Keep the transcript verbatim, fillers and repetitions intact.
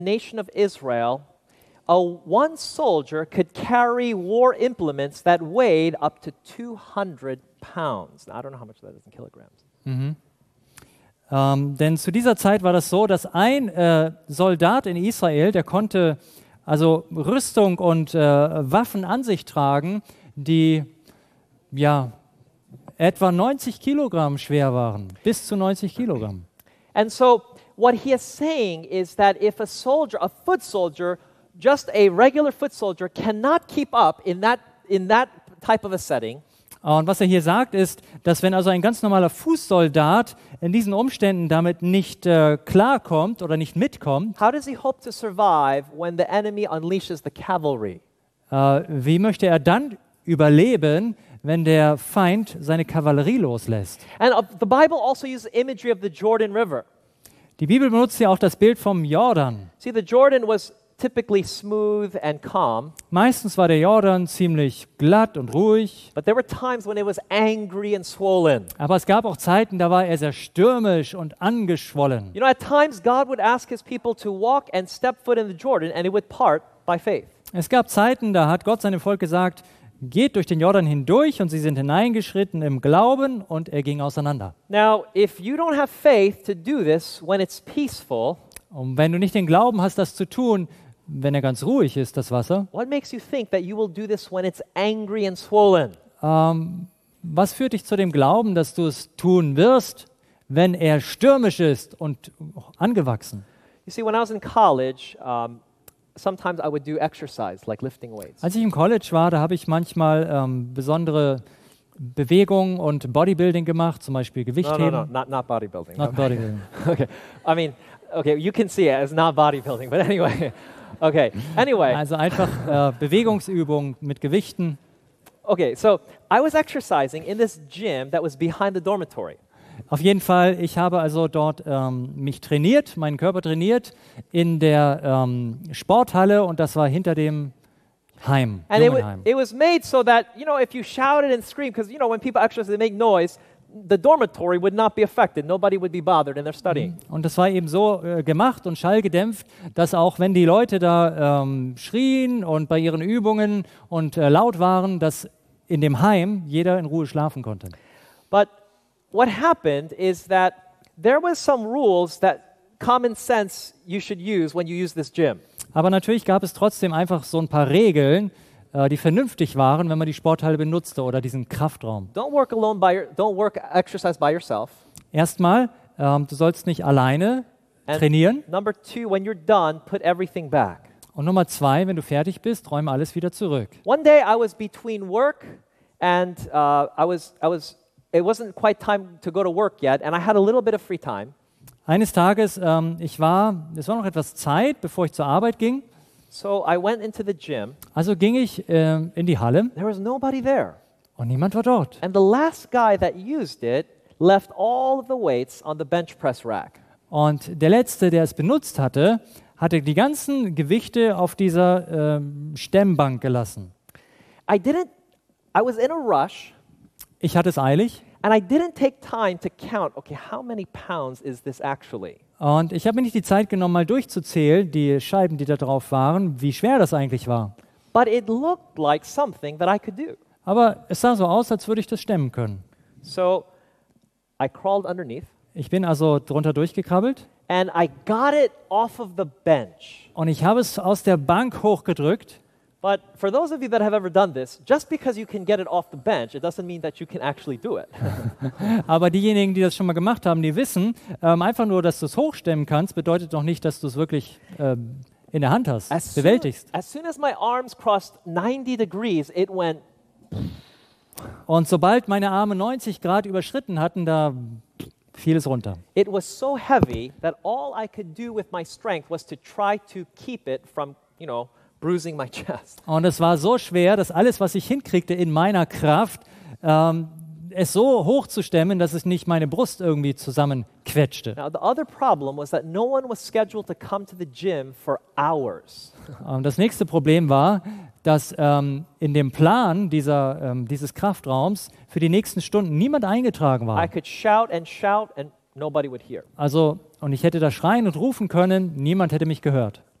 nation of Israel, a one soldier could carry war implements that weighed up to two hundred pounds. Now, I don't know how much that is in kilograms. Mhm. Ähm, denn zu dieser Zeit war das so, dass ein äh, Soldat in Israel, der konnte also Rüstung und äh, Waffen an sich tragen, die ja etwa neunzig Kilogramm schwer waren, bis zu neunzig Kilogramm. And so what he is saying is that if a soldier, a foot soldier, just a regular foot soldier cannot keep up in that in that type of a setting, und was er hier sagt, ist, dass wenn also ein ganz normaler Fußsoldat in diesen Umständen damit nicht äh, klarkommt oder nicht mitkommt, how does he hope to survive when the enemy unleashes the cavalry? äh, wie möchte er dann überleben, wenn der Feind seine Kavallerie loslässt? And uh, the Bible also uses imagery of the Jordan River. Die Bibel benutzt ja auch das Bild vom Jordan. See, the Jordan was typically smooth and calm, Meistens war der Jordan ziemlich glatt und ruhig, but there were times when it was angry and swollen. aber es gab auch Zeiten, da war er sehr stürmisch und angeschwollen. You know, at times God would ask his people to walk and step foot in the Jordan and it would part by faith. Es gab Zeiten, da hat Gott seinem Volk gesagt, geht durch den Jordan hindurch, und sie sind hineingeschritten im Glauben, und er ging auseinander. Now, if you don't have faith to do this when it's peaceful, Und wenn du nicht den Glauben hast, das zu tun, wenn er ganz ruhig ist, das Wasser, what makes you think that you will do this when it's angry and swollen? ähm, was führt dich zu dem Glauben, dass du es tun wirst, wenn er stürmisch ist und angewachsen? You see, when I was in college, um, sometimes I would do exercise, like lifting weights. Als ich im College war, da habe ich manchmal ähm, besondere Bewegungen und Bodybuilding gemacht, zum Beispiel No, no, Gewichtheben. no, not, not bodybuilding. Not bodybuilding. Okay, I mean, okay, you can see it as not bodybuilding, but anyway. Okay, anyway. Also einfach äh, Bewegungsübungen mit Gewichten. Okay, so I was exercising in this gym that was behind the dormitory. Auf jeden Fall, ich habe also dort ähm, mich trainiert, meinen Körper trainiert in der ähm, Sporthalle, und das war hinter dem Heim, And it, wa- Jungenheim. it was made so that, you know, if you shouted and screamed, because, you know, when people exercise, they make noise, the dormitory would not be affected. Nobody would be bothered in their studying. Und das war eben so äh, gemacht und schallgedämpft, dass auch wenn die Leute da ähm, schrien und bei ihren Übungen und äh, laut waren, dass in dem Heim jeder in Ruhe schlafen konnte. But what happened is that there was some rules that common sense you should use when you use this gym. Aber natürlich gab es trotzdem einfach so ein paar Regeln, äh, die vernünftig waren, wenn man die Sporthalle benutzte oder diesen Kraftraum. Don't work alone by your, don't work exercise by yourself. Erstmal, ähm, du sollst nicht alleine And trainieren. number two, when you're done, put everything back. Und Nummer zwei, wenn du fertig bist, räume alles wieder zurück. One day I was between work and uh, I was I was it wasn't quite time to go to work yet, and I had a little bit of free time. Eines Tages, ähm, ich war, es war noch etwas Zeit, bevor ich zur Arbeit ging. So I went into the gym. Also ging ich ähm, in die Halle There was nobody there. und niemand war dort. And the last guy that used it left all of the weights on the bench press rack. Und der Letzte, der es benutzt hatte, hatte die ganzen Gewichte auf dieser ähm, Stemmbank gelassen. I didn't I was in a rush Ich hatte es eilig and I didn't take time to count, okay, how many pounds is this actually? und ich habe mir nicht die Zeit genommen, mal durchzuzählen, die Scheiben, die da drauf waren, wie schwer das eigentlich war. But it looked like something that I could do. Aber es sah so aus, als würde ich das stemmen können. So I crawled underneath Ich bin also drunter durchgekrabbelt and I got it off of the bench. und ich habe es aus der Bank hochgedrückt. But for those of you that have ever done this, just because you can get it off the bench, it doesn't mean that you can actually do it. Aber diejenigen, die das schon mal gemacht haben, die wissen, ähm, einfach nur, dass du es hochstemmen kannst, bedeutet noch nicht, dass du es wirklich ähm, in der Hand hast, As soon, bewältigst. as soon as my arms crossed ninety degrees, it went, Und sobald meine Arme neunzig Grad überschritten hatten, da fiel es runter. it was so heavy that all I could do with my strength was to try to keep it from, you know, bruising my chest. Und es war so schwer, dass alles, was ich hinkriegte in meiner Kraft, ähm, es so hoch zu stemmen, dass es nicht meine Brust irgendwie zusammenquetschte. Now, the other problem was that no one was scheduled to come to the gym for hours. Ähm, das nächste Problem war, dass ähm, in dem Plan dieser, ähm, dieses Kraftraums für die nächsten Stunden niemand eingetragen I war. could shout and shout and nobody would hear. Also, und ich hätte da schreien und rufen können, niemand hätte mich gehört.